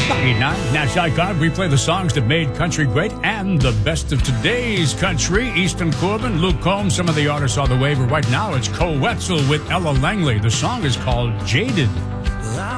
National Icon. We play the songs that made country great and the best of today's country. Easton Corbin, Luke Combs, some of the artists on the waiver right now. It's Cole Wetzel with Ella Langley. The song is called Jaded.